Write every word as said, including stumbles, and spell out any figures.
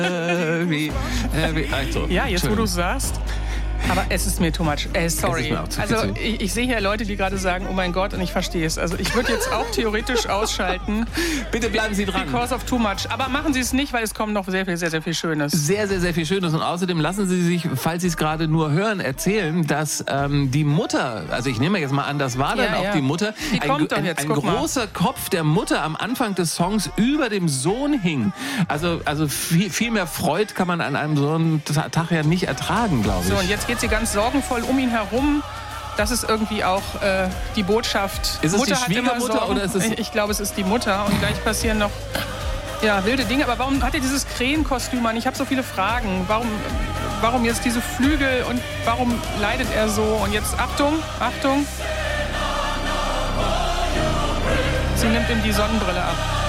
Heavy, heavy. Also, Ja, jetzt wo du es sagst. Aber es ist mir too much. Äh, sorry. Also ich, ich sehe hier Leute, die gerade sagen, oh mein Gott, und ich verstehe es. Also ich würde jetzt auch theoretisch ausschalten. Bitte bleiben Sie dran. Because of too much. Aber machen Sie es nicht, weil es kommt noch sehr viel, sehr, sehr viel Schönes. Sehr, sehr, sehr viel Schönes. Und außerdem lassen Sie sich, falls Sie es gerade nur hören, erzählen, dass ähm, die Mutter, also ich nehme jetzt mal an, das war dann Ja, auch ja. die Mutter, Die ein, kommt doch ein, jetzt, ein guck mal. großer Kopf der Mutter am Anfang des Songs über dem Sohn hing. Also, also viel, viel mehr Freude kann man an einem so einen Tag ja nicht ertragen, glaube ich. So, und jetzt geht sie ganz sorgenvoll um ihn herum. Das ist irgendwie auch äh, die Botschaft. Ist es Mutter die hat immer Schwiegermutter Sorgen. oder ist es... Ich, ich glaube, es ist die Mutter. Und gleich passieren noch ja, wilde Dinge. Aber warum hat er dieses Krähenkostüm an? Ich habe so viele Fragen. Warum, warum jetzt diese Flügel und warum leidet er so? Und jetzt Achtung, Achtung. Sie nimmt ihm die Sonnenbrille ab.